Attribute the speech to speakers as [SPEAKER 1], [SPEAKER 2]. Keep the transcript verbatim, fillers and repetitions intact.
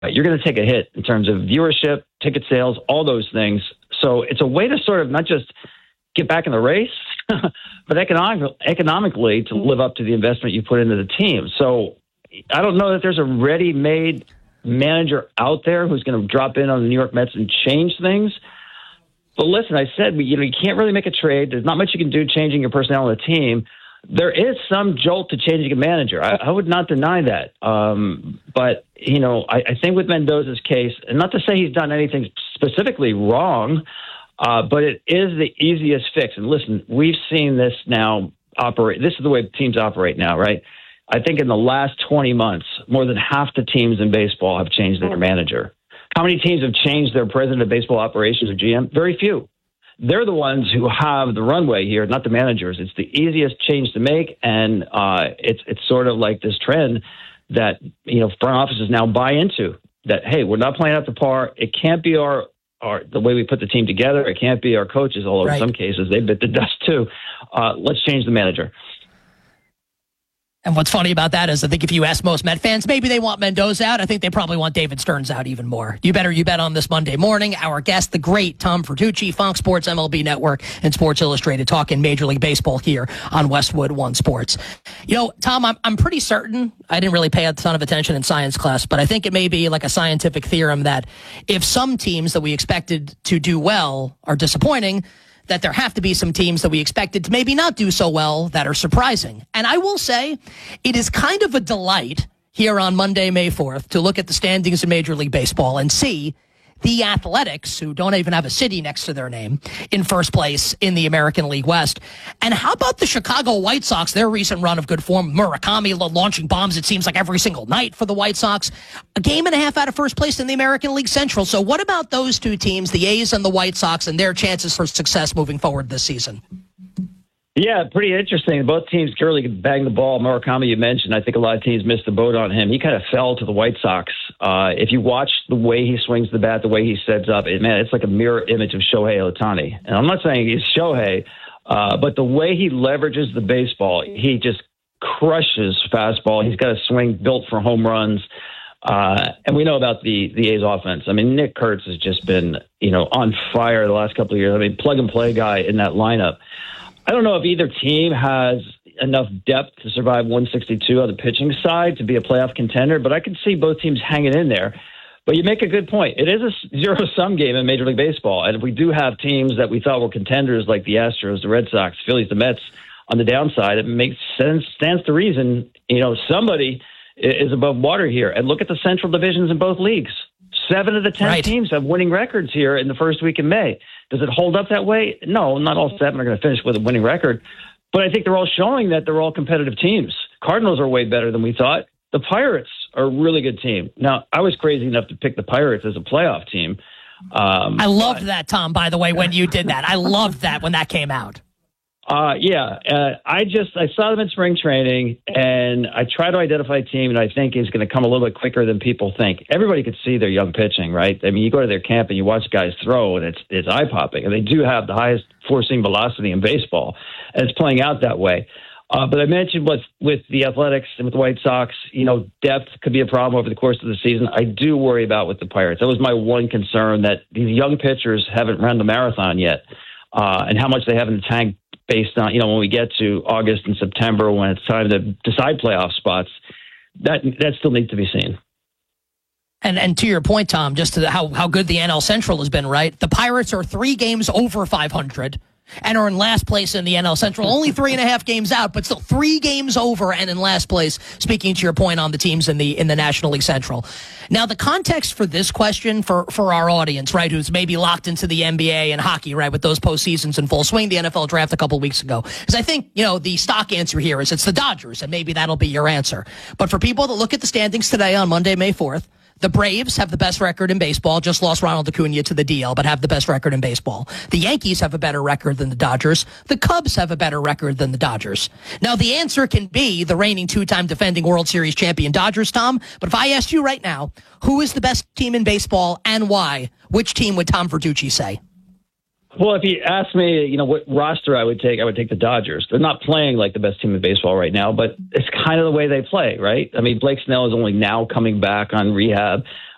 [SPEAKER 1] you're going to take a hit in terms of viewership, ticket sales, all those things. So it's a way to sort of not just get back in the race, but economic, economically to live up to the investment you put into the team. So I don't know that there's a ready-made manager out there who's going to drop in on the New York Mets and change things. But listen, I said, you know, you can't really make a trade. There's not much you can do changing your personnel on the team. There is some jolt to changing a manager. I, I would not deny that. Um, but, you know, I, I think with Mendoza's case, and not to say he's done anything specifically wrong, uh, but it is the easiest fix. And listen, we've seen this now operate. This is the way teams operate now, right? I think in the last twenty months, more than half the teams in baseball have changed their manager. How many teams have changed their president of baseball operations or G M? Very few. They're the ones who have the runway here, not the managers. It's the easiest change to make, and uh, it's it's sort of like this trend that, you know, front offices now buy into, that, hey, we're not playing up to par. It can't be our, our the way we put the team together. It can't be our coaches, although right. in some cases they bit the dust too. Uh, let's change the manager.
[SPEAKER 2] And what's funny about that is I think if you ask most Met fans, maybe they want Mendoza out. I think they probably want David Stearns out even more. You better you bet on this Monday morning. Our guest, the great Tom Verducci, Fox Sports, M L B Network, and Sports Illustrated, talking Major League Baseball here on Westwood One Sports. You know, Tom, I'm, I'm pretty certain, I didn't really pay a ton of attention in science class, but I think it may be like a scientific theorem that if some teams that we expected to do well are disappointing, that there have to be some teams that we expected to maybe not do so well that are surprising. And I will say it is kind of a delight here on Monday, May fourth, to look at the standings in Major League Baseball and see the Athletics, who don't even have a city next to their name, in first place in the American League West. And how about the Chicago White Sox, their recent run of good form? Murakami launching bombs, it seems like, every single night for the White Sox. A game and a half out of first place in the American League Central. So what about those two teams, the A's and the White Sox, and their chances for success moving forward this season?
[SPEAKER 1] Yeah, pretty interesting. Both teams really banged the ball. Murakami, you mentioned, I think a lot of teams missed the boat on him. He kind of fell to the White Sox. Uh, if you watch the way he swings the bat, the way he sets up, it, man, it's like a mirror image of Shohei Ohtani. And I'm not saying he's Shohei, uh, but the way he leverages the baseball, he just crushes fastball. He's got a swing built for home runs. Uh, and we know about the, the A's offense. I mean, Nick Kurtz has just been, you know, on fire the last couple of years. I mean, plug and play guy in that lineup. I don't know if either team has enough depth to survive one sixty-two on the pitching side to be a playoff contender, but I can see both teams hanging in there. But you make a good point. It is a zero-sum game in Major League Baseball, and if we do have teams that we thought were contenders like the Astros, the Red Sox, Phillies, the Mets on the downside, it makes sense, stands to reason, you know, somebody is above water here. And look at the Central divisions in both leagues. Seven of the ten right. teams have winning records here in the first week in May. Does it hold up that way? No, not all seven are going to finish with a winning record. But I think they're all showing that they're all competitive teams. Cardinals are way better than we thought. The Pirates are a really good team. Now, I was crazy enough to pick the Pirates as a playoff team. Um,
[SPEAKER 2] I loved but, that, Tom, by the way, when you did that. I loved that when that came out.
[SPEAKER 1] Uh, yeah, uh, I just I saw them in spring training, and I try to identify a team that I think is going to come a little bit quicker than people think. Everybody could see their young pitching, right? I mean, you go to their camp and you watch guys throw, and it's it's eye popping, and they do have the highest four seam velocity in baseball, and it's playing out that way. Uh, but I mentioned with with the Athletics and with the White Sox, you know, depth could be a problem over the course of the season. I do worry about with the Pirates. That was my one concern, that these young pitchers haven't run the marathon yet, uh, and how much they have in the tank. Based on, you know, when we get to August and September, when it's time to decide playoff spots, that that still needs to be seen.
[SPEAKER 2] And and to your point, Tom, just to the, how, how good the N L Central has been, right? The Pirates are three games over five hundred and are in last place in the N L Central. Only three and a half games out, but still three games over and in last place, speaking to your point on the teams in the in the National League Central. Now, the context for this question for, for our audience, right, who's maybe locked into the N B A and hockey, right, with those postseasons in full swing, the N F L draft a couple of weeks ago. Because I think, you know, the stock answer here is it's the Dodgers, and maybe that'll be your answer. But for people that look at the standings today on Monday, May fourth, the Braves have the best record in baseball, just lost Ronald Acuna to the D L, but have the best record in baseball. The Yankees have a better record than the Dodgers. The Cubs have a better record than the Dodgers. Now, the answer can be the reigning two-time defending World Series champion Dodgers, Tom. But if I asked you right now, who is the best team in baseball and why, which team would Tom Verducci say?
[SPEAKER 1] Well, if you ask me, you know, what roster I would take, I would take the Dodgers. They're not playing like the best team in baseball right now, but it's kind of the way they play, right? I mean, Blake Snell is only now coming back on rehab.